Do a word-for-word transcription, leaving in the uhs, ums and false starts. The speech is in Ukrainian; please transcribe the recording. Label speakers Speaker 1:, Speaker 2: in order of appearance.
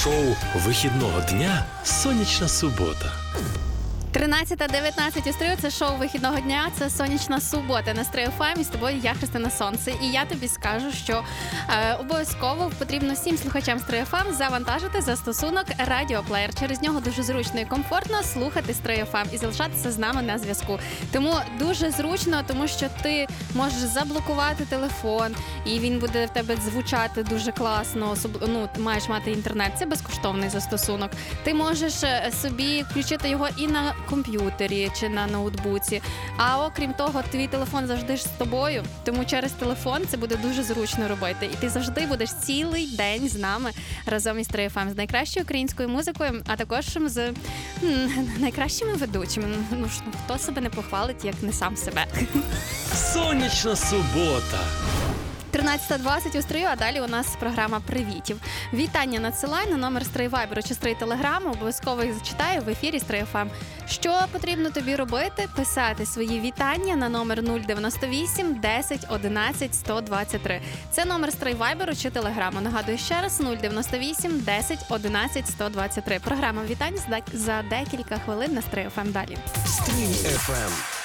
Speaker 1: Шоу вихідного дня «Сонячна субота».
Speaker 2: тринадцята дев'ятнадцять у стрію – це шоу вихідного дня, це сонячна субота на Стрий еф ем, і з тобою я, Христина Сонце. І я тобі скажу, що е, обов'язково потрібно всім слухачам Стрий еф ем завантажити застосунок Радіоплеєр. Через нього дуже зручно і комфортно слухати Стрий еф ем і залишатися з нами на зв'язку. Тому дуже зручно, тому що ти можеш заблокувати телефон, і він буде в тебе звучати дуже класно, особ... ну, маєш мати інтернет, це безкоштовний застосунок. Ти можеш собі включити його і на комп'ютері чи на ноутбуці. А окрім того, твій телефон завжди ж з тобою, тому через телефон це буде дуже зручно робити. І ти завжди будеш цілий день з нами разом із Стрий еф ем, з найкращою українською музикою, а також з м, найкращими ведучими. Ну ж, ну, хто себе не похвалить, як не сам себе.
Speaker 1: Сонячна субота.
Speaker 2: тринадцята двадцять у Стрию, а далі у нас програма привітів. Вітання надсилай на номер Стрий Вайберу чи Стрий Телеграму, обов'язково їх зачитаю в ефірі Стрий еф ем. Що потрібно тобі робити? Писати свої вітання на номер нуль дев'яносто вісім десять одинадцять сто двадцять три. Це номер Стрий Вайберу чи Телеграму. Нагадую ще раз, нуль дев'яносто вісім десять одинадцять сто двадцять три. Програма вітань за декілька хвилин на Стрий еф ем далі.
Speaker 1: Стрій еф ем.